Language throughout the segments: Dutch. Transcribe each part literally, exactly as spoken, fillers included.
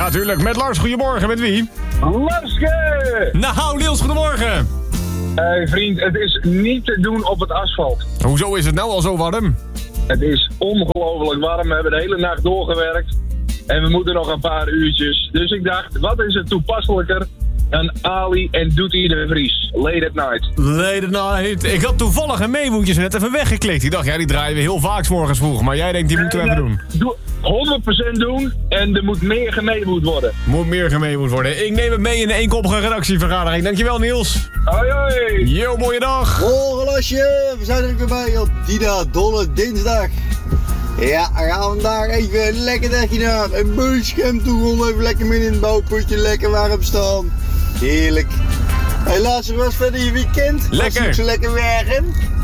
Ja, tuurlijk. Met Lars, goedemorgen. Met wie? Larske! Nou, Niels, goedemorgen. Hé hey, vriend, het is niet te doen op het asfalt. Hoezo is het nou al zo warm? Het is ongelooflijk warm. We hebben de hele nacht doorgewerkt. En we moeten nog een paar uurtjes. Dus ik dacht, wat is het toepasselijker dan Ali en Doetie de Vries? Late at night. Late at night. Ik had toevallig een meewoetjes net even weggeklikt. Ik dacht, ja, die draaien we heel vaak 's morgens vroeg. Maar jij denkt, die moeten we even doen. Doe honderd procent doen en er moet meer gemeemoed worden. Moet meer gemeemoed worden. Ik neem het mee in de eenkoppige redactievergadering. Dankjewel, Niels. Hoi, hoi. Yo, mooie dag. Morgen Lasje, we zijn er weer bij op Dina Dolle Dinsdag. Ja, we gaan vandaag even een lekker dagje naar een buurtschem toe. Gewoon even lekker midden in het bouwputje, lekker warm staan. Heerlijk. Helaas, was verder je weekend. Lekker. Was zo lekker werken.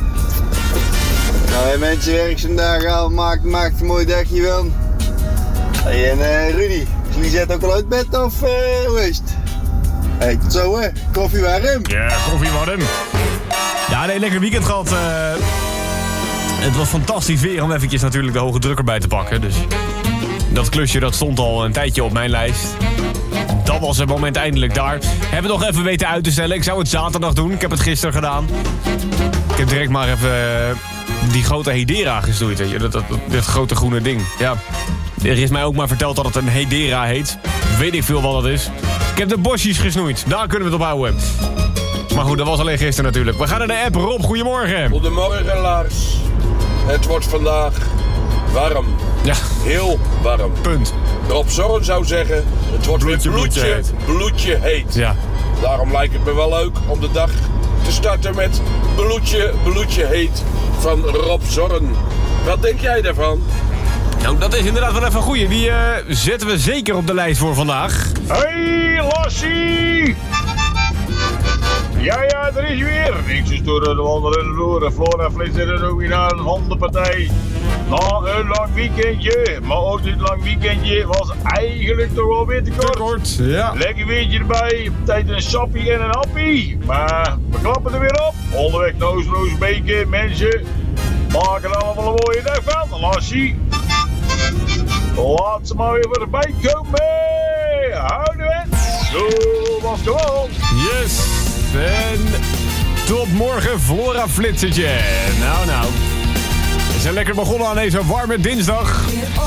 Nou, mensen, werk vandaag al, maakt, maakt een mooi dagje wel. Hey, en uh, Rudy, is Lisette ook al uit bed of uh, hoe is het? Hey, tot zo hè, koffie warm. Ja, koffie warm. Ja, nee, lekker weekend gehad. Uh, het was fantastisch weer om eventjes natuurlijk de hoge druk erbij te pakken. Dus dat klusje dat stond al een tijdje op mijn lijst. Dat was het moment eindelijk daar. Hebben we nog even weten uit te stellen. Ik zou het zaterdag doen. Ik heb het gisteren gedaan. Ik heb direct maar even uh, die grote Hedera gestoeid. Weet je? Dat, dat, dat, dit grote groene ding. Ja. Er is mij ook maar verteld dat het een Hedera heet. Weet ik veel wat dat is. Ik heb de bosjes gesnoeid. Daar kunnen we het op houden. Maar goed, dat was alleen gisteren natuurlijk. We gaan naar de app. Rob, goedemorgen. Goedemorgen, Lars. Het wordt vandaag warm. Ja. Heel warm. Punt. Rob Zorn zou zeggen, het wordt Bloedje, weer bloedje, bloedje heet. bloedje heet. Ja. Daarom lijkt het me wel leuk om de dag te starten met bloedje, bloedje heet van Rob Zorn. Wat denk jij daarvan? Nou, dat is inderdaad wel even een goeie. Die uh, zetten we zeker op de lijst voor vandaag. Hey, Lassie! Ja, ja, er is weer. Niks is door de wandelende vloer. Flora flitsen er ook weer naar een hondenpartij. Na een lang weekendje, maar ook dit lang weekendje was eigenlijk toch wel weer te kort. Te kort, ja. Lekker weertje erbij, tijd een sappie en een appie. Maar we klappen er weer op. Onderweg naar Oost-Roosbeke, mensen maken er allemaal een mooie dag van. Lassie, laat ze maar weer voorbij komen. Houden we. Zo was het gewoon. Yes. En tot morgen, Flora Flitsertje. Nou, nou. We zijn lekker begonnen aan deze warme dinsdag.